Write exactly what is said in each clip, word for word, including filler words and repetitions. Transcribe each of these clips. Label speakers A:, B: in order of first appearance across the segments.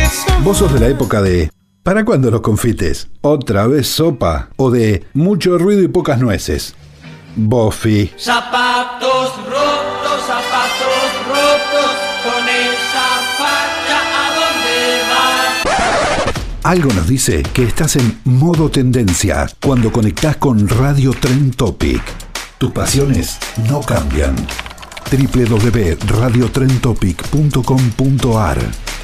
A: Vos sos de la época de ¿para cuándo los confites? ¿Otra vez sopa? ¿O de mucho ruido y pocas nueces? Bofi.
B: Zapatos rotos, zapatos rotos, con esa facha ¿a dónde vas?
A: Algo nos dice que estás en modo tendencia cuando conectás con Radio Trend Topic. Tus pasiones no cambian. doble u doble u doble u punto radio trend topic punto com punto a r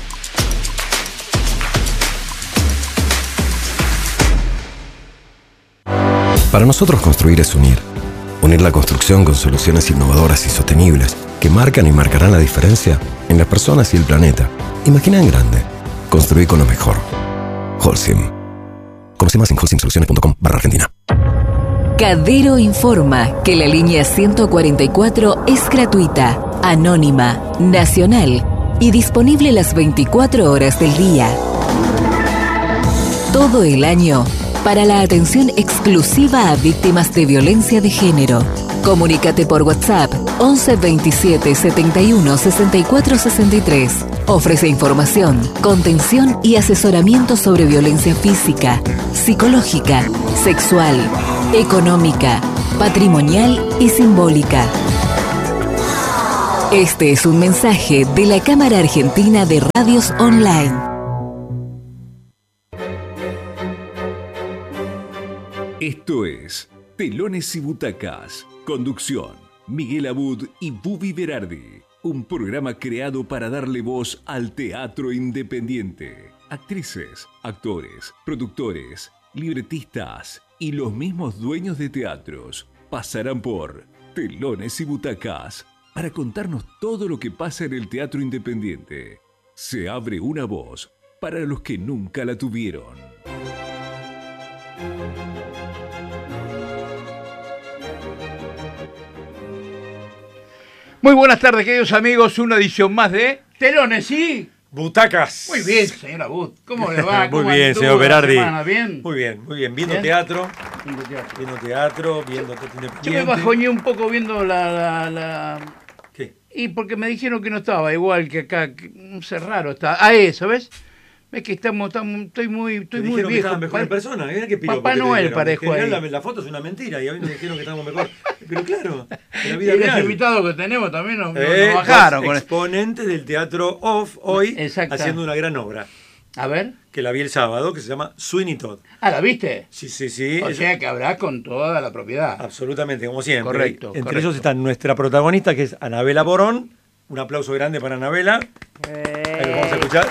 C: Para nosotros construir es unir. Unir la construcción con soluciones innovadoras y sostenibles que marcan y marcarán la diferencia en las personas y el planeta. Imagina en grande. Construir con lo mejor. Holcim. Conoce más en holcim soluciones punto com barra Argentina.
D: Cadero informa que la línea ciento cuarenta y cuatro es gratuita, anónima, nacional y disponible las veinticuatro horas del día. Todo el año para la atención exclusiva a víctimas de violencia de género. Comunícate por WhatsApp once veintisiete setenta y uno sesenta y cuatro sesenta y tres. Ofrece información, contención y asesoramiento sobre violencia física, psicológica, sexual, económica, patrimonial y simbólica. Este es un mensaje de la Cámara Argentina de Radios Online.
E: Esto es Telones y Butacas. Conducción: Miguel Abud y Bubi Berardi. Un programa creado para darle voz al teatro independiente. Actrices, actores, productores, libretistas y los mismos dueños de teatros pasarán por Telones y Butacas para contarnos todo lo que pasa en el teatro independiente. Se abre una voz para los que nunca la tuvieron.
F: Muy buenas tardes, queridos amigos. Una edición más de Telones y
G: Butacas.
F: Muy bien, señora But. ¿Cómo le va?
G: Muy
F: ¿Cómo
G: bien, señor Berardi.
F: ¿Bien?
G: Muy bien, muy bien. Viendo
F: ¿Bien?
G: teatro.
F: Viendo teatro.
G: Viendo teatro, viendo teatro independiente.
F: Yo me bajoñé un poco viendo la, la, la...
G: ¿Qué?
F: Y porque me dijeron que no estaba igual que acá. Que, no sé, raro está. Ah, eso, ¿ves? Ves que estamos, estamos estoy muy, estoy
G: Me
F: muy
G: dijeron que
F: viejo.
G: estaban mejor en persona. Mirá qué piropo
F: Papá
G: que te
F: Noel
G: dieron.
F: parezco
G: En general,
F: ahí.
G: La, la foto es una mentira y a mí me dijeron que estamos mejor. Pero claro, en la vida
F: Y los
G: real.
F: invitados que tenemos también nos,
G: Eh,
F: nos bajaron. Con
G: exponentes del teatro off hoy
F: Exacto.
G: haciendo una gran obra.
F: A ver.
G: Que la vi el sábado, que se llama Sweeney Todd.
F: Ah, ¿la viste?
G: Sí, sí, sí.
F: O
G: es-
F: sea que habrá con toda la propiedad.
G: Absolutamente, como siempre.
F: Correcto,
G: Entre
F: correcto.
G: ellos están nuestra protagonista, que es Anabela Borón. Un aplauso grande para Anabela. Ahí lo vamos a escuchar.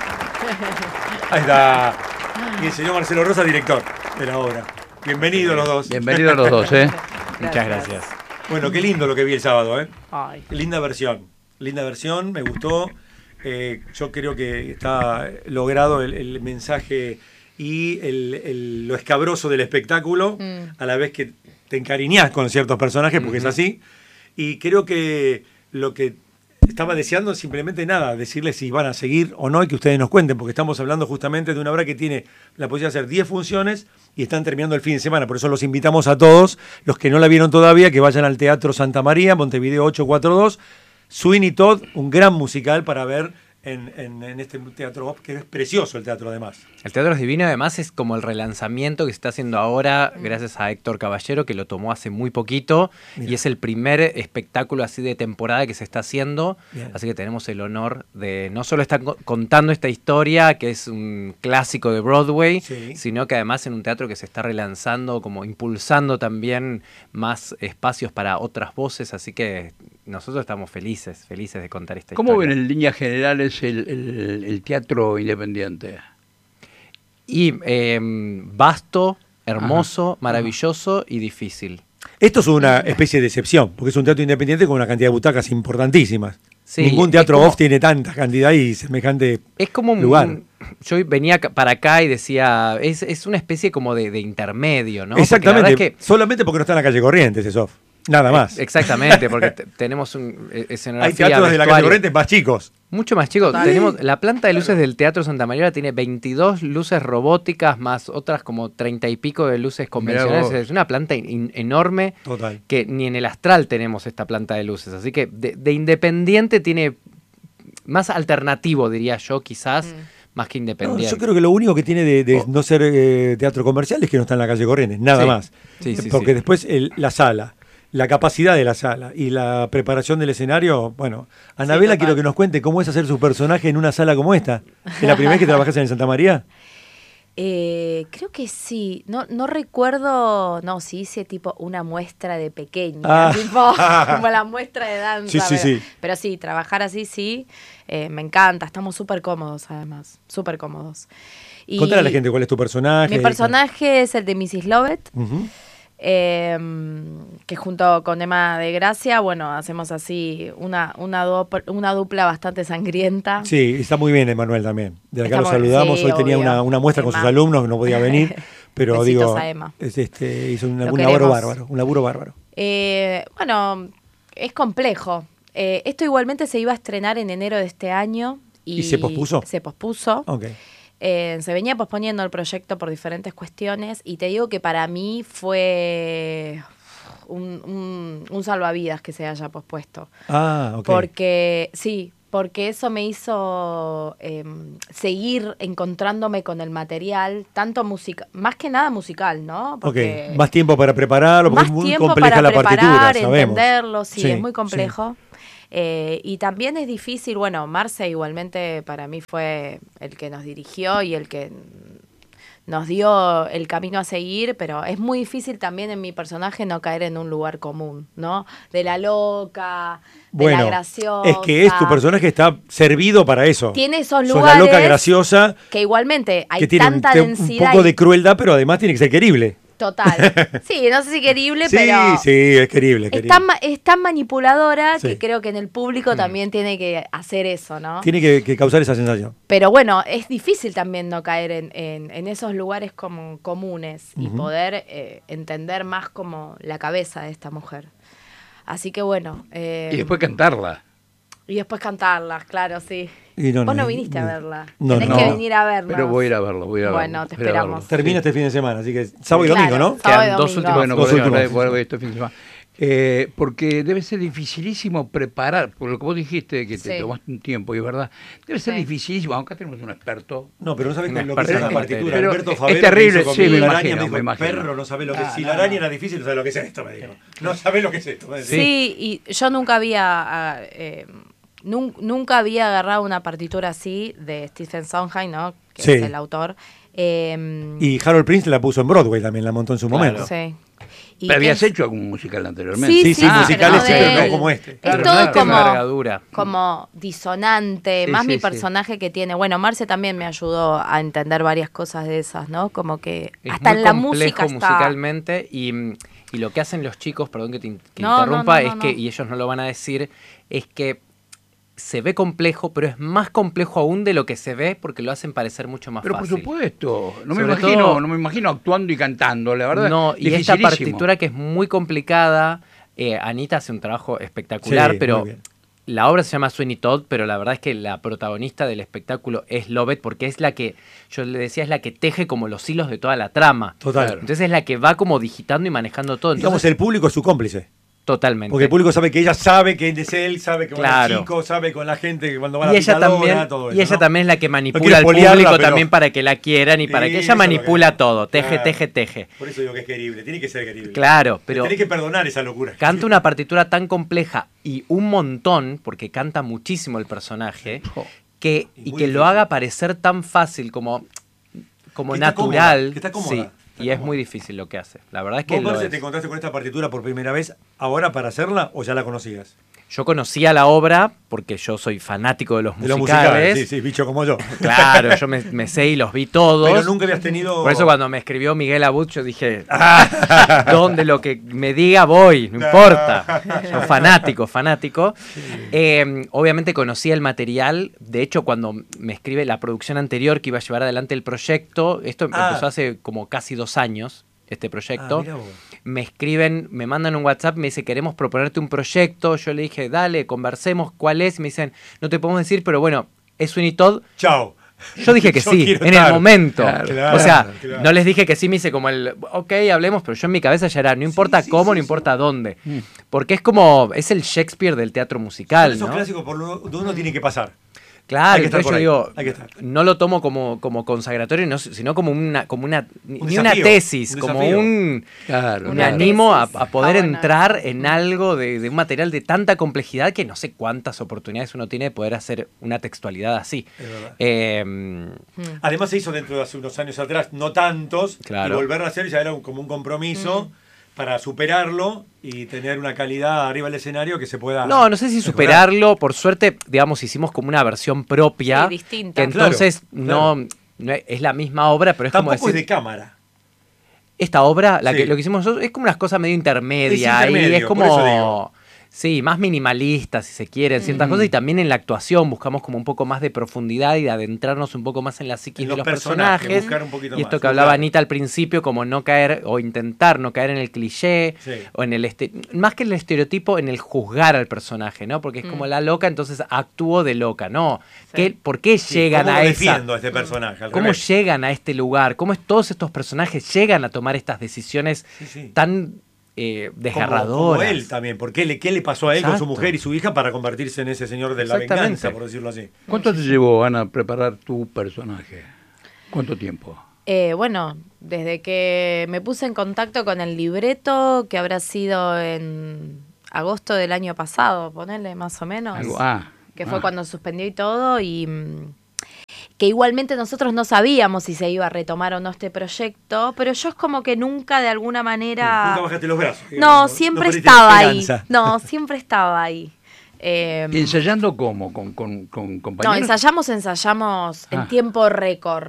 G: Ahí está. Y el señor Marcelo Rosa, director de la obra. Bienvenidos los dos.
F: Bienvenidos los dos, ¿eh?
G: Muchas gracias. Bueno, qué lindo lo que vi el sábado, ¿eh?
H: Ay.
G: Linda versión. Linda versión, me gustó. Eh, yo creo que está logrado el, el mensaje y el, el- lo escabroso del espectáculo,
H: Mm.
G: a la vez que te encariñás con ciertos personajes, porque es así. Y creo que lo que estaba deseando es simplemente nada, decirles si van a seguir o no y que ustedes nos cuenten, porque estamos hablando justamente de una obra que tiene la posibilidad de hacer diez funciones y están terminando el fin de semana. Por eso los invitamos a todos, los que no la vieron todavía, que vayan al Teatro Santa María, Montevideo ochocientos cuarenta y dos. Sweeney Todd, un gran musical para ver en, en, en este teatro, que es precioso el teatro además.
I: El teatro es divino, además es como el relanzamiento que se está haciendo ahora gracias a Héctor Caballero, que lo tomó hace muy poquito.
G: Mira.
I: Y es el primer espectáculo así de temporada que se está haciendo.
G: Bien.
I: Así que tenemos el honor de no solo estar co- contando esta historia, que es un clásico de Broadway,
G: Sí.
I: sino que además en un teatro que se está relanzando, como impulsando también más espacios para otras voces. Así que nosotros estamos felices, felices de contar esta
F: ¿Cómo ven
I: historia.
F: en líneas generales el, el- el teatro independiente?
I: Y eh, vasto, hermoso, maravilloso y difícil.
G: Esto es una especie de excepción, porque es un teatro independiente con una cantidad de butacas importantísimas.
I: Sí,
G: Ningún
I: es
G: teatro
I: como-
G: off tiene tanta cantidad y semejante
I: Es como un
G: lugar.
I: Yo venía ca- para acá y decía, es, es una especie como de, de intermedio, ¿no? Porque la
G: Exactamente,
I: verdad es que-
G: solamente porque no está en la calle Corrientes, es off. Nada más.
I: Exactamente, porque te- tenemos un eh, escenografía,
G: Hay teatros de la calle
I: vestuario
G: Corrientes más chicos.
I: mucho más chicos.
H: Total.
I: Tenemos la planta de luces del Teatro Santa María tiene veintidós luces robóticas más otras como treinta y pico de luces convencionales.
F: vos.
I: Es una planta in- enorme
G: Total.
I: que ni en el Astral tenemos esta planta de luces. Así que de, de independiente tiene más alternativo, diría yo, quizás. más que
G: No,
I: independiente.
G: yo creo que lo único que tiene de, de no ser eh, teatro comercial es que no está en la calle Corrientes, nada
I: Sí.
G: más.
I: Sí, sí,
G: Porque
I: sí.
G: después el- la sala, la capacidad de la sala y la preparación del escenario, bueno, Anabela
H: total.
G: quiero que nos cuente cómo es hacer su personaje en una sala como esta. ¿Es la primera vez que trabajas en el Santa María?
H: Eh, creo que sí. No, no recuerdo. No, sí hice tipo una muestra de pequeña.
G: Ah.
H: Tipo, como la muestra de danza.
G: Sí, sí,
H: pero,
G: sí.
H: pero sí, trabajar así sí. eh, me encanta. Estamos súper cómodos, además. Súper cómodos. Y
G: Contale a la gente cuál es tu personaje.
H: Mi personaje es el de missus Lovett.
G: Ujú.
H: eh, que junto con Emma de Gracia, bueno, hacemos así una, una, do- una dupla bastante sangrienta.
G: Sí, está muy bien Emanuel también. De acá
H: Está
G: lo
H: muy-
G: saludamos.
H: sí,
G: Hoy tenía
H: obvio.
G: una, una muestra con
H: Emma.
G: sus alumnos que no podía venir. Pero
H: Besitos
G: digo,
H: a Emma.
G: es este, hizo un,
H: Lo
G: un laburo
H: queremos.
G: bárbaro. Un laburo bárbaro.
H: Eh, bueno, es complejo. Eh, esto igualmente se iba a estrenar en enero de este año. ¿Y,
G: ¿Y se pospuso?
H: Se pospuso.
G: Ok.
H: Eh, se venía posponiendo el proyecto por diferentes cuestiones y te digo que para mí fue un, un- un salvavidas que se haya pospuesto.
G: Ah, ok.
H: Porque, sí, porque eso me hizo eh, seguir encontrándome con el material, tanto musical, más que nada musical, ¿no? Porque
G: Ok, más tiempo para prepararlo, porque
H: más
G: es muy
H: tiempo
G: compleja
H: para
G: la partitura,
H: preparar,
G: sabemos.
H: entenderlo, sí,
G: Sí,
H: es muy
G: sí.
H: complejo. Eh, y también es difícil, bueno, Marce igualmente para mí fue el que nos dirigió y el que nos dio el camino a seguir, pero es muy difícil también en mi personaje no caer en un lugar común, ¿no? De la loca, de
G: Bueno,
H: la graciosa.
G: es que es tu personaje está servido para eso.
H: Tiene esos
G: Sos
H: lugares
G: la loca graciosa
H: que igualmente hay
G: que tiene un,
H: tanta
G: te- un
H: densidad.
G: poco
H: y-
G: de crueldad, pero además tiene que ser querible.
H: Total. Sí, no sé si querible,
G: Sí,
H: pero
G: sí, es querible,
H: es
G: querible.
H: tan, ma- es tan manipuladora
G: Sí.
H: que creo que en el público también tiene que hacer eso, ¿no?
G: Tiene que, que causar esa sensación.
H: Pero bueno, es difícil también no caer en, en- en esos lugares como comunes y
G: Ujú.
H: poder eh, entender más como la cabeza de esta mujer. Así que bueno. eh,
F: Y después cantarla.
H: y después cantarlas, claro, sí.
G: Y no,
H: Vos
G: no,
H: no viniste a
G: no.
H: verla.
G: No,
H: Tenés
G: no.
H: que venir a vernos.
F: Pero voy a ir a verlo, voy a ir a
H: Bueno,
F: verlo,
H: te
F: voy a ir a verlo.
H: esperamos.
G: Termina este fin de semana, así que sábado y
H: Claro,
G: domingo, ¿no?
H: sábado y
I: Quedan dos
H: domingo.
I: últimos
F: Bueno,
G: Dos
F: por eso
G: últimos.
F: hablar de- por este fin de semana. Eh, porque debe ser dificilísimo preparar, por lo que vos dijiste que te
H: Sí.
F: tomaste un tiempo, y es verdad, debe ser
H: Sí.
F: dificilísimo, aunque acá tenemos un experto.
G: No, pero no sabés
I: Un
G: lo que
I: experto
G: es
I: en
G: la
I: la
G: partitura.
I: materia.
F: Pero
G: Alberto
F: es
G: Favero
F: terrible,
G: me hizo
F: sí, me
G: conmigo la
F: imagino,
G: araña, me
F: me
G: dijo,
F: imagino.
G: perro, no sabés lo que
F: Ah,
G: es. Si
F: no,
G: la araña
F: no.
G: era difícil, no sabés lo que es esto, me dijo. No sabés lo que es esto, me decía.
H: Sí, y yo nunca había ah, eh, nun- nunca había agarrado una partitura así de Stephen Sondheim, ¿no? Que
G: Sí.
H: es el autor. Eh,
G: Y Harold Prince la puso en Broadway también, la montó en su
I: Claro.
G: momento.
H: sí. Y
F: ¿Pero habías
H: es-
F: hecho algún musical anteriormente?
H: Sí,
G: Sí,
H: sí,
G: sí,
H: pero
G: musicales
H: no
G: sí,
H: de
G: pero no
H: él.
G: como este.
H: Es
F: Claro,
H: todo
F: claro.
H: como,
I: envergadura.
H: como disonante,
F: Sí,
H: más
F: sí,
H: mi
F: sí.
H: personaje que tiene. Bueno, Marce también me ayudó a entender varias cosas de esas, ¿no? Como que
I: Es
H: hasta
I: muy
H: en la
I: complejo
H: música está...
I: musicalmente y, mm, y lo que hacen los chicos, perdón que te in- que
H: No, no,
I: interrumpa,
H: no, no,
I: es que,
H: no.
I: y ellos no lo van a decir, es que se ve complejo, pero es más complejo aún de lo que se ve porque lo hacen parecer mucho más
F: Pero por
I: fácil.
F: supuesto, no me
I: Sobre
F: imagino,
I: todo-
F: no me imagino actuando y cantando, la verdad.
I: No, y esta
F: dificilísimo.
I: partitura que es muy complicada, eh, Anita hace un trabajo espectacular,
G: Sí,
I: pero
G: muy bien.
I: la obra se llama Sweeney Todd, pero la verdad es que la protagonista del espectáculo es Lovett, porque es la que, yo le decía, es la que teje como los hilos de toda la trama.
G: Total.
I: Entonces es la que va como digitando y manejando todo.
G: Digamos,
I: Entonces,
G: el público es su cómplice.
I: totalmente.
G: Porque el público sabe que ella sabe que es él, sabe que con
I: Claro.
G: los chicos, sabe con la gente que cuando va a
I: y
G: la
I: ella
G: pitadora,
I: también,
G: todo
I: y
G: eso,
I: ella
G: ¿no?
I: también es la que
G: quiere
I: manipula al
G: espoliarla,
I: público
G: pero-
I: también para que la quieran y para
G: Sí,
I: que
G: eso
I: ella
G: es lo que-
I: manipula todo, teje,
G: Claro.
I: teje, teje.
G: Por eso digo que es querible, tiene que ser querible.
I: Claro, pero
G: Tiene que perdonar esa locura.
I: canta una partitura tan compleja y un montón, porque canta muchísimo el personaje,
F: Jo.
I: que,
G: Y
I: y
G: muy
I: que lo
G: difícil.
I: haga parecer tan fácil como, como
G: Que está
I: natural.
G: cómoda, que está cómoda,
I: sí,
G: está
I: y es
G: cómoda.
I: muy difícil lo que hace. La verdad es que
G: ¿Vos,
I: lo
G: Marce,
I: es.
G: te encontraste con esta partitura por primera vez ahora para hacerla o ya la conocías?
I: Yo conocía la obra porque yo soy fanático de los
G: De los
I: musicales.
G: musicales, sí, sí, bicho como yo.
I: Claro, yo me, me sé y los vi todos.
G: Pero nunca habías tenido...
I: Por eso cuando me escribió Miguel Abud, yo dije, ah, donde lo que me diga voy, no importa. Yo fanático, fanático. Eh, obviamente conocía el material. De hecho, cuando me escribe la producción anterior que iba a llevar adelante el proyecto, esto
G: Ah.
I: empezó hace como casi dos años, este proyecto.
G: Ah, mirá vos.
I: Me escriben, me mandan un WhatsApp, me dice, queremos proponerte un proyecto. Yo le dije, dale, conversemos, ¿cuál es? Me dicen, no te podemos decir, pero bueno, es Sweeney Todd.
G: Chao.
I: Yo dije que
G: Yo
I: sí,
G: quiero
I: en
G: estar.
I: el momento.
F: Claro,
G: claro,
I: o sea,
G: claro.
I: no les dije que sí, me hice como el, ok, hablemos, pero yo en mi cabeza ya era, no importa
G: sí,
I: cómo,
G: sí,
I: no
G: sí.
I: importa dónde. Porque es como, es el Shakespeare del teatro musical,
G: Son esos
I: ¿no?
G: clásicos por lo donde uno tiene que pasar.
I: Claro,
G: hay que estar
I: entonces
G: por
I: yo
G: ahí,
I: digo,
G: hay que estar.
I: no lo tomo como, como consagratorio, no, sino como una, como una, ni
G: desafío,
I: una tesis,
G: un
I: como
G: desafío.
I: un,
F: Claro,
I: me
H: Una
F: claro.
I: animo a,
H: tesis.
I: a poder
H: Ah, bueno,
I: entrar
H: eso.
I: en algo de, de un material de tanta complejidad que no sé cuántas oportunidades uno tiene de poder hacer una textualidad así.
G: Es verdad.
I: Eh,
H: Mm.
G: Además se hizo dentro de hace unos años atrás, no tantos,
I: Claro.
G: y volverlo a hacer ya era un- como un compromiso para superarlo y tener una calidad arriba del escenario que se pueda...
I: No, no sé si
G: mejorar.
I: superarlo. Por suerte, digamos, hicimos como una versión propia.
H: Sí, distinta.
I: Que entonces
G: Claro,
I: no, no es, es la misma obra, pero es como
G: Tampoco
I: decir,
G: es de cámara.
I: esta obra, la
G: Sí.
I: que, lo que hicimos nosotros, es como unas cosas medio intermedia.
G: Es intermedio,
I: y es
G: por eso
I: como.
G: digo.
I: Sí, más minimalista, si se quiere, en ciertas
F: Mm.
I: cosas. Y también en la actuación buscamos como un poco más de profundidad y de adentrarnos un poco más en la psiquis
G: En
I: de
G: los
I: los
G: personajes,
I: personajes.
G: buscar un poquito
I: y esto
G: más,
I: que hablaba
G: buscar.
I: Anita al principio, como no caer o intentar no caer en el cliché
G: Sí.
I: o en el este, más que el estereotipo, en el juzgar al personaje, ¿no? Porque es como la loca, entonces actúo de loca, ¿no? ¿Qué, ¿Por qué
G: Sí,
I: llegan
G: ¿cómo
I: a
G: lo
I: esa?
G: defiendo a este personaje? Al
I: ¿Cómo
G: revés.
I: llegan a este lugar? ¿Cómo es, todos estos personajes llegan a tomar estas decisiones
G: Sí, sí.
I: tan eh,
G: Como-
I: desgarradoras?
G: Como él también. ¿Por qué le, qué le pasó a él con su
I: Exacto.
G: mujer y su hija para convertirse en ese señor de la
I: Exactamente.
G: venganza, por decirlo así?
F: ¿Cuánto te llevó, Ana, preparar tu personaje? ¿Cuánto tiempo?
H: Eh, bueno, desde que me puse en contacto con el libreto, que habrá sido en agosto del año pasado, ponele más o menos,
F: Algo- ah,
H: que fue
F: ah.
H: cuando suspendió y todo, y mm, que igualmente nosotros no sabíamos si se iba a retomar o no este proyecto, pero yo es como que nunca de alguna manera...
G: Nunca bajaste los brazos.
H: No,
G: digamos,
H: siempre
G: perdiste
H: estaba
G: la
H: ahí.
G: esperanza.
H: No, siempre estaba ahí. Eh,
F: ¿Y ensayando cómo? ¿Con, con, con
H: no,
F: compañeros?
H: ensayamos, ensayamos en
F: Ah.
H: tiempo récord.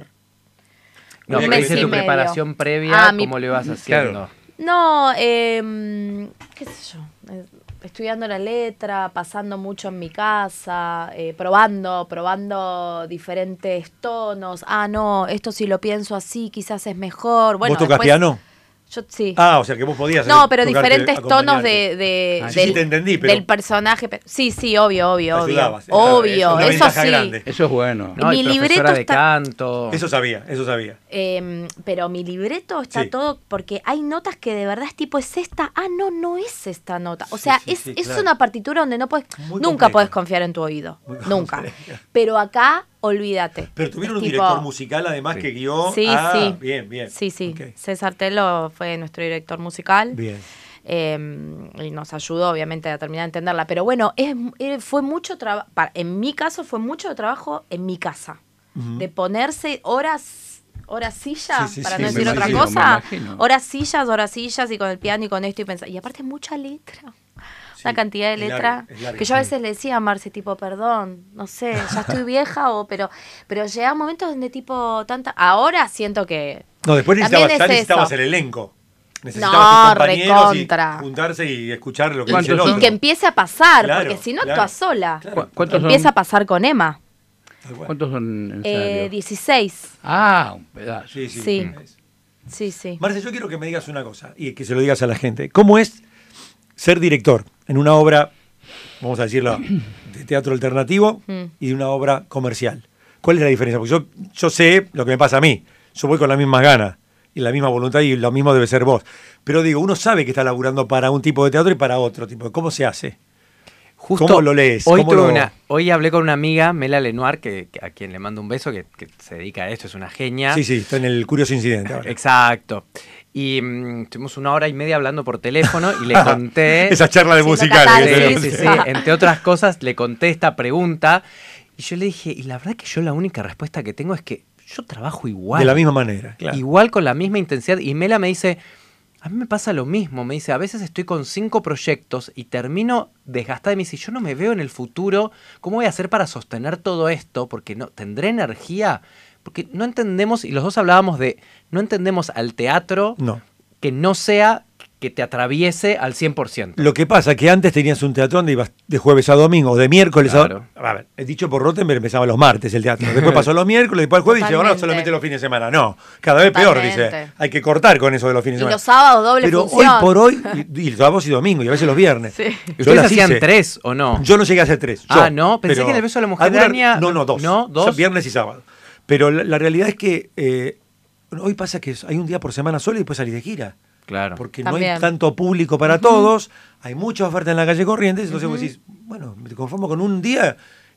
I: No,
G: Un
I: pero
G: mes
I: dice
G: y
I: tu
H: medio.
I: preparación previa,
H: Ah, mi-
I: ¿cómo le vas haciendo?
F: Claro.
H: No, eh, qué sé yo, eh, estudiando la letra, pasando mucho en mi casa, eh, probando, probando diferentes tonos. Ah, no, esto si lo pienso así quizás es mejor. Bueno,
G: ¿Vos tocas
H: después-
G: piano?
H: Yo sí.
G: Ah, o sea que vos podías.
H: No, pero
G: tocarte,
H: diferentes tonos
G: acompañarte.
H: de, de-
G: Ah, sí,
H: del,
G: sí, te entendí, pero-
H: del personaje. pe- Sí, sí, obvio, obvio,
G: Te
H: obvio.
G: ayudabas, está-
H: Obvio,
G: es una
H: eso
G: ventaja
H: sí.
G: grande.
F: Eso es bueno.
I: No,
H: Mi
I: y profesora
H: libreto
I: de
H: está-
I: canto.
G: Eso sabía, eso sabía.
H: Eh, pero mi libreto está
G: Sí.
H: todo porque hay notas que de verdad es tipo, es esta, ah, no, no es esta nota. O sea,
G: sí,
H: es,
G: sí,
H: es
G: claro.
H: una partitura donde no puedes,
G: Muy
H: nunca
G: compleja.
H: puedes confiar en tu oído,
G: Muy
H: nunca.
G: compleja.
H: Pero acá, olvídate.
G: Pero tuvieron
H: Es
G: un
H: tipo-
G: director musical además que guió.
H: Sí,
G: ah,
H: sí.
G: Bien, bien.
H: Sí, sí.
G: Ok.
H: César Telo fue nuestro director musical.
G: Bien.
H: Eh, y nos ayudó, obviamente, a terminar de entenderla. Pero bueno, es, eh, fue mucho trabajo, en mi caso fue mucho trabajo en mi casa.
G: Ujú.
H: De ponerse horas, horas sillas,
G: Sí, sí,
H: para
G: sí,
H: no
G: me
H: decir otra
F: imagino, me
H: cosa.
F: imagino.
H: Horas sillas, horas sillas y con el piano y con esto y pensar. Y aparte mucha letra. Una
G: Sí,
H: cantidad de
G: es
H: letra
G: largo, es largo,
H: que yo a
G: sí.
H: veces le decía a Marce, tipo, perdón, no sé, ya estoy vieja o pero pero llega momentos donde tipo tanta ahora siento que
G: No, después
H: también
G: necesitabas, ya
H: es
G: necesitabas
H: eso.
G: el elenco.
H: No,
G: Necesitabas tus compañeros y
H: recontra.
G: juntarse y escuchar lo que
F: ¿Cuántos
G: dice el
F: son?
G: otro.
H: Y que empiece a pasar,
G: Claro,
H: porque si no
G: claro,
H: actúa sola.
G: claro.
F: ¿Cu- ¿Cuántos son,
H: Empieza a pasar con Emma.
G: Tal cual.
F: ¿Cuántos son ensayos?
H: Eh, dieciséis.
F: Ah, un pedazo.
G: Sí, sí.
H: Sí.
G: Es.
H: Sí, sí.
G: Marce, yo quiero que me digas una cosa y que se lo digas a la gente. ¿Cómo es ser director en una obra, vamos a decirlo, de teatro alternativo
H: Mm.
G: y de una obra comercial? ¿Cuál es la diferencia? Porque yo, yo sé lo que me pasa a mí. Yo voy con las mismas ganas y la misma voluntad y lo mismo debe ser vos. Pero digo, uno sabe que está laburando para un tipo de teatro y para otro tipo. ¿Cómo se hace?
I: Justo
G: ¿Cómo lo lees?
I: Hoy,
G: ¿Cómo
I: tuve
G: lo-
I: una, hoy hablé con una amiga, Mela Lenoir, que, que- a quien le mando un beso, que, que se dedica a esto, es una genia.
G: Sí, sí, está en el curioso incidente ahora.
I: Exacto. Y mm, estuvimos una hora y media hablando por teléfono y le conté...
G: Esa charla de
H: Haciendo
G: musicales. que
H: catarsis.
G: tenemos.
I: Sí, sí, sí. Entre otras cosas, le conté esta pregunta y yo le dije, y la verdad que yo la única respuesta que tengo es que yo trabajo igual.
G: De la misma manera, claro.
I: Igual con la misma intensidad. Y Mela me dice, a mí me pasa lo mismo. Me dice, a veces estoy con cinco proyectos y termino desgastada. Y me dice, yo no me veo en el futuro. ¿Cómo voy a hacer para sostener todo esto? Porque no tendré energía. Porque no entendemos, y los dos hablábamos de, no entendemos al teatro
G: No.
I: que no sea que te atraviese al cien por ciento.
G: Lo que pasa es que antes tenías un teatro donde ibas de jueves a domingo, o de miércoles
I: Claro.
G: a... A ver, he dicho por Rottenberg, empezaba los martes el teatro. Después pasó los miércoles, después el jueves y dice, ahora
H: Totalmente.
G: solamente los fines de semana. No, cada vez peor, dice.
H: Totalmente.
G: Hay que cortar con eso de los fines
H: Y
G: de semana.
H: los sábados doble
G: Pero
H: función.
G: hoy por hoy, y, y sábados y domingos, y a veces los viernes.
H: Sí.
G: Yo
I: ¿Ustedes
G: las
I: hacían
G: hice.
I: tres o no?
G: Yo no llegué a hacer tres.
I: Ah,
G: yo,
I: no, pensé
G: pero
I: que en el beso de la mujer
G: alguna-
I: araña-
G: No, no, dos.
I: ¿No? ¿Dos?
G: O sea, viernes y sábado. Pero la, la realidad es que eh, hoy pasa que hay un día por semana solo y después salís de gira.
I: Claro.
G: Porque no
H: También.
G: hay tanto público para todos, hay mucha oferta en la calle Corrientes, entonces vos decís, bueno, me conformo con un día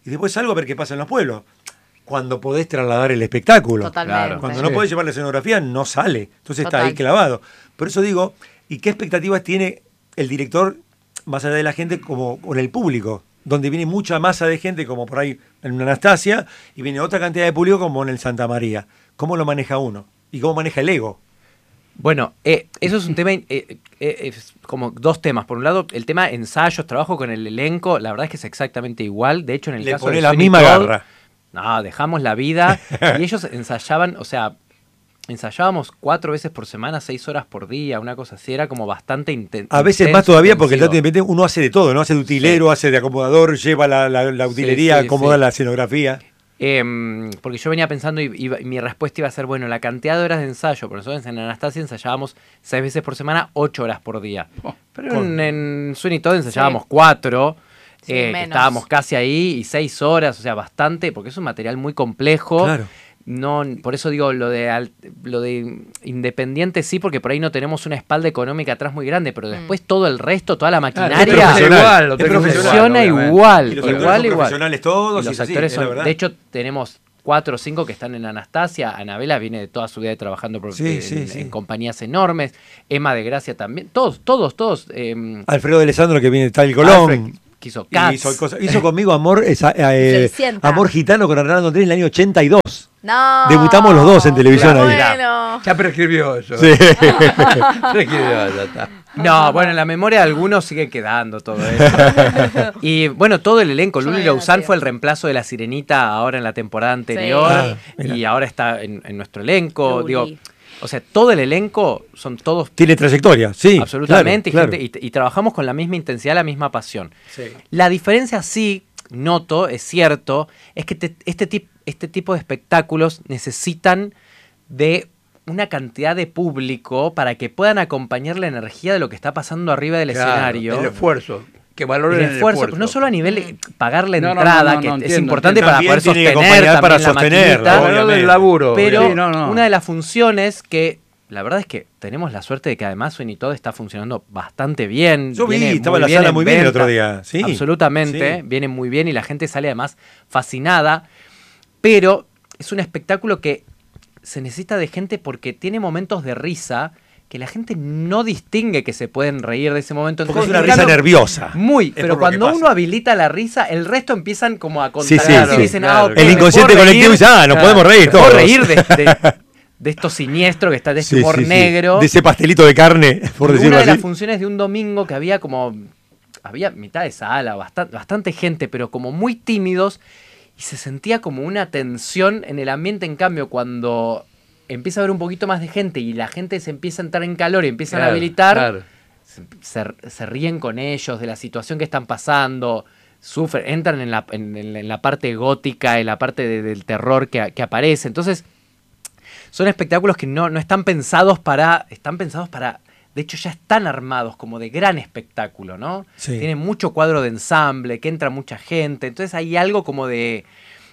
G: y después salgo a ver qué pasa en los pueblos. Cuando podés trasladar el espectáculo.
H: Totalmente.
I: Claro.
G: Cuando no
F: Sí.
G: podés llevar la escenografía, no sale. Entonces
H: Total.
G: está ahí clavado. Por eso digo, ¿y qué expectativas tiene el director, más allá de la gente, como con el público? Donde viene mucha masa de gente, como por ahí en una Anastasia, y viene otra cantidad de público como en el Santa María. ¿Cómo lo maneja uno? ¿Y cómo maneja el ego?
I: Bueno, eh, eso es un tema, eh, eh, es como dos temas. Por un lado, el tema ensayos, trabajo con el elenco, la verdad es que es exactamente igual. De hecho, en el
G: Le
I: caso
G: pone
I: de
G: la
I: Sweeney
G: misma
I: Todd,
G: garra.
I: No, dejamos la vida y ellos ensayaban, o sea, ensayábamos cuatro veces por semana, seis horas por día, una cosa así, era como bastante intenso.
G: A veces más todavía porque el teatro independiente uno hace de todo, ¿no? Hace de utilero,
I: Sí.
G: hace de acomodador, lleva la, la, la utilería,
I: Sí, sí,
G: acomoda
I: sí.
G: la escenografía.
I: Eh, porque yo venía pensando y, y- y mi respuesta iba a ser, bueno, la cantidad de horas de ensayo, por nosotros en Anastasia ensayábamos seis veces por semana, ocho horas por día.
F: Oh,
I: Pero
G: con-
I: en, en Sweeney Todd ensayábamos cuatro,
H: Sí,
I: eh, que
H: menos.
I: estábamos casi ahí, y seis horas, o sea, bastante, porque es un material muy complejo.
G: Claro.
I: No, por eso digo lo de al- lo de independiente sí, porque por ahí no tenemos una espalda económica atrás muy grande, pero después todo el resto, toda la
F: Claro,
I: maquinaria
F: es profesional,
G: igual,
F: lo
G: es
F: tenés que hacer
I: funciona
F: obviamente.
I: igual,
G: Y los actores
I: igual,
G: son
I: igual.
G: profesionales todos,
I: Y
G: y
I: los
G: es así,
I: actores
G: es la
I: son,
G: verdad.
I: de hecho tenemos cuatro o cinco que están en Anastasia. Anabela viene de toda su vida trabajando por-
G: Sí,
I: en,
G: sí, sí.
I: en compañías enormes. Emma de Gracia también. Todos, todos, todos. eh,
G: Alfredo de Alessandro, que viene de Tal Colón.
I: Alfred, que hizo
G: Y
I: Cats.
G: hizo, cosas- hizo conmigo Amor esa, eh,
H: Floricienta.
G: Amor Gitano con Hernando Andrés en el año ochenta y dos.
H: No.
G: Debutamos los dos en televisión
H: Qué
G: ahí.
H: Bueno.
F: Ya prescribió eso.
G: Sí.
F: Prescribió, ya está.
I: No, bueno, en la memoria de algunos sigue quedando todo eso. Y bueno, todo el elenco.
H: Yo no
I: Luli
H: había
I: Lauzán
H: nacido.
I: fue el reemplazo de la Sirenita ahora en la temporada anterior.
G: Ah, mira.
I: y ahora está en, en nuestro elenco.
H: Luli.
I: Digo, o sea, todo el elenco son todos
G: Tiene trayectoria, sí.
I: absolutamente, y,
G: claro,
I: gente-
G: claro.
I: y- y trabajamos con la misma intensidad, la misma pasión.
G: Sí.
I: La diferencia sí, noto, es cierto, es que te- este, tip- este tipo de espectáculos necesitan de una cantidad de público para que puedan acompañar la energía de lo que está pasando arriba del
F: Claro,
I: escenario.
F: el esfuerzo. Que valoren
I: El
F: el
I: esfuerzo,
F: esfuerzo.
I: no solo a nivel de pagar la
F: No, no, no,
I: entrada,
F: no,
I: que
F: no,
I: es
F: entiendo,
I: importante
F: entiendo.
I: para poder
G: También tiene que
I: sostener
G: acompañar para
I: también la
G: sostenerla,
I: maquinita,
F: Hablo del
G: obviamente.
F: laburo.
I: pero
F: sí, no, no.
I: una de las funciones que la verdad es que tenemos la suerte de que además Sweeney Todd está funcionando bastante bien.
G: Yo vi,
I: viene
G: estaba
I: muy
G: la sala
I: en
G: muy bien el
I: venta.
G: otro día, sí.
I: Absolutamente,
G: Sí.
I: viene muy bien y la gente sale además fascinada, pero es un espectáculo que se necesita de gente porque tiene momentos de risa que la gente no distingue que se pueden reír de ese momento.
G: Porque es
I: Entonces,
G: una risa
I: claro,
G: nerviosa.
I: Muy,
G: Es
I: pero
G: por lo que
I: cuando
G: pasa.
I: uno habilita la risa, el resto empiezan como a
G: Sí,
I: contar
G: sí,
I: y
G: sí.
I: dicen,
F: Claro,
I: ah, ok,
F: claro.
G: El
I: me
G: inconsciente
I: puedo
G: colectivo
I: reír,
G: dice, ah, nos
F: Claro.
G: podemos reír
I: me puedo
G: todos.
I: reír de, de- de esto siniestro que está, de este
G: Sí,
I: humor
G: sí, sí.
I: negro.
G: De ese pastelito de carne, por
I: Y
G: decirlo
I: una de las
G: así.
I: funciones de un domingo que había como, había mitad de sala, bastante, bastante gente, pero como muy tímidos, y se sentía como una tensión en el ambiente. En cambio, cuando empieza a haber un poquito más de gente y la gente se empieza a entrar en calor y empiezan a
F: Claro,
I: habilitar,
F: claro.
I: se, se- se ríen con ellos de la situación que están pasando, sufren, entran en la, en, en- en la parte gótica, en la parte de- del terror que, que aparece. Entonces, son espectáculos que no, no están pensados para, están pensados para, de hecho ya están armados como de gran espectáculo, ¿no?
G: Sí.
I: Tienen mucho cuadro de ensamble, que entra mucha gente, entonces hay algo como de...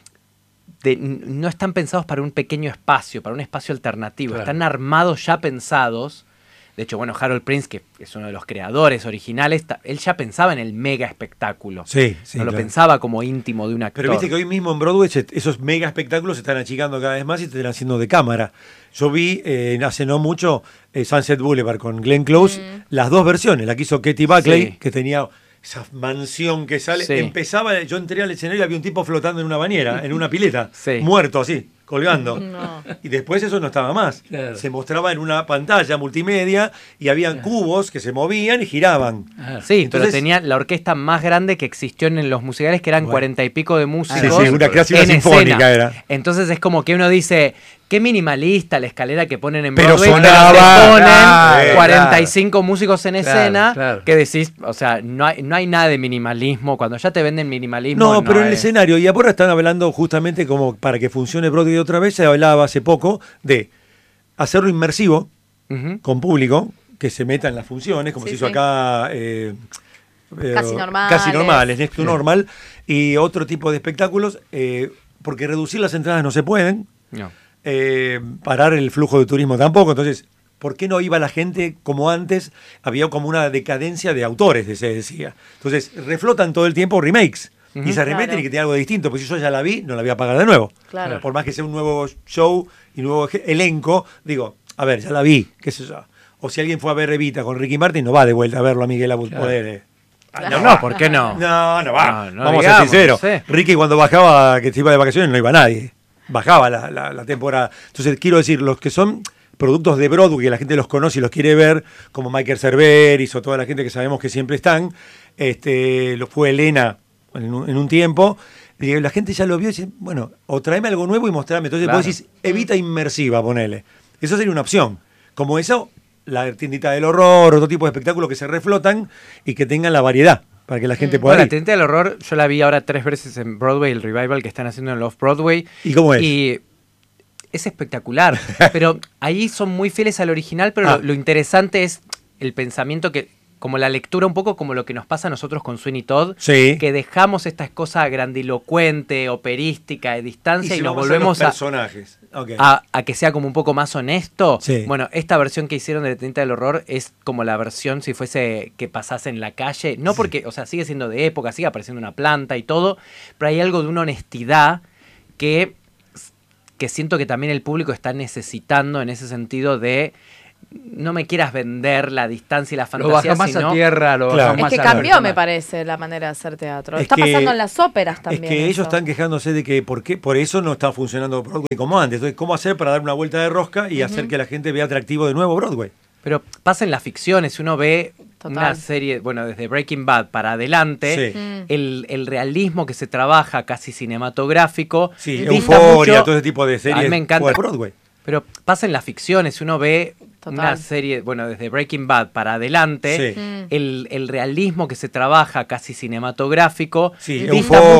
I: de- no están pensados para un pequeño espacio, para un espacio alternativo,
F: Claro.
I: están armados ya pensados. De hecho, bueno, Harold Prince, que es uno de los creadores originales, ta- él ya pensaba en el mega espectáculo.
G: Sí, sí.
I: no lo
G: claro.
I: pensaba como íntimo de un actor.
G: Pero viste que hoy mismo en Broadway se- esos mega espectáculos se están achicando cada vez más y se están haciendo de cámara. Yo vi eh, hace no mucho eh, Sunset Boulevard con Glenn Close, las dos versiones. La que hizo Katie Buckley,
I: Sí.
G: que tenía esa mansión que sale.
I: Sí.
G: Empezaba, yo entré al escenario y había un tipo flotando en una bañera, en una pileta,
I: Sí.
G: muerto así, colgando.
H: No.
G: Y después eso no estaba más.
F: Claro.
G: Se mostraba en una pantalla multimedia y habían cubos que se movían y giraban.
F: Ah,
I: Sí,
G: Entonces-
I: pero tenía la orquesta más grande que existió en los musicales, que eran
G: Bueno.
I: cuarenta y pico de músicos.
G: Sí, sí, una casi una
I: en
G: sinfónica
I: escena.
G: era.
I: Entonces es como que uno dice, qué minimalista la escalera que ponen en
G: Pero
I: Broadway,
G: sonaba.
I: te ponen
F: Claro,
I: cuarenta y cinco músicos en
F: Claro,
I: escena,
F: claro.
I: que decís, o sea, no hay, no hay nada de minimalismo. Cuando ya te venden minimalismo.
G: No, pero en el
I: es-
G: escenario, y ahora están hablando justamente como para que funcione Broadway otra vez, se hablaba hace poco de hacerlo inmersivo
I: Ujú.
G: con público, que se meta en las funciones, como
H: Sí,
G: se hizo
H: sí.
G: acá eh, eh,
H: Casi normales.
G: Casi normales, Next to Normal, y otro tipo de espectáculos, eh, porque reducir las entradas no se pueden,
I: No.
G: eh, parar el flujo de turismo tampoco, entonces, ¿por qué no iba la gente como antes? Había como una decadencia de autores, se decía. Entonces, reflotan todo el tiempo remakes. Uh-huh. Y se remeten claro. y que tiene algo distinto, porque si yo ya la vi, no la voy a pagar de nuevo. Claro. Por más que sea un nuevo show y nuevo elenco, digo, a ver, ya la vi, qué sé yo. O si alguien fue a ver Evita con Ricky Martin, no va de vuelta a verlo a Miguel Abud claro. poder. Eh.
I: Ah, no, no, ¿por qué no?
G: No, no va. No, no Vamos
I: digamos,
G: a ser sinceros.
I: No sé.
G: Ricky cuando bajaba, que se iba de vacaciones, no iba nadie. Bajaba la, la, la temporada. Entonces, quiero decir, los que son productos de Broadway, que la gente los conoce y los quiere ver, como Michael Cerveris o toda la gente que sabemos que siempre están, este, lo fue Elena en un, en un tiempo, y la gente ya lo vio y dice, bueno, o tráeme algo nuevo y mostrame. Entonces claro. vos decís, Evita inmersiva, ponele. Eso sería una opción. Como eso, la tiendita del horror, otro tipo de espectáculos que se reflotan y que tengan la variedad para que la gente mm. pueda
I: bueno,
G: ir.
I: La tiendita del horror, yo la vi ahora tres veces en Broadway, el revival que están haciendo en Off-Broadway.
G: ¿Y cómo es?
I: Y es espectacular, pero ahí son muy fieles al original, pero ah. lo, lo interesante es el pensamiento que, como la lectura un poco como lo que nos pasa a nosotros con Sweeney Todd,
G: sí.
I: que dejamos esta cosa grandilocuente, operística, de distancia y,
G: y
I: nos
G: vamos
I: volvemos
G: a, los personajes.
I: A,
G: okay.
I: a, a que sea como un poco más honesto.
G: Sí.
I: Bueno, esta versión que hicieron de La Tiendita del Horror es como la versión si fuese que pasase en la calle, no porque, sí. o sea, sigue siendo de época, sigue apareciendo una planta y todo, pero hay algo de una honestidad que... que siento que también el público está necesitando en ese sentido de no me quieras vender la distancia y la fantasía,
F: lo baja más
I: sino...
F: a tierra, lo
G: claro.
F: baja más
H: es que
F: a
H: cambió,
F: la
H: me parece, la manera de hacer teatro.
G: Es
H: está
G: que,
H: pasando en las óperas también.
G: Es que
H: eso.
G: ellos están quejándose de que por, qué, por eso no está funcionando Broadway como antes. Entonces, ¿cómo hacer para dar una vuelta de rosca y uh-huh. hacer que la gente vea atractivo de nuevo Broadway?
I: Pero pasa en las ficciones, si uno ve Total. Una serie, bueno, desde Breaking Bad para adelante,
G: sí.
I: mm. el, el realismo que se trabaja casi cinematográfico.
G: Sí, Euforia, todo ese tipo de series.
I: A mí me encanta.
G: Broadway.
I: Pero pasa en las ficciones, si uno ve
H: Total.
I: Una serie, bueno, desde Breaking Bad para adelante,
G: sí.
I: el, el realismo que se trabaja casi cinematográfico.
G: Sí,
I: dista
G: Euforia,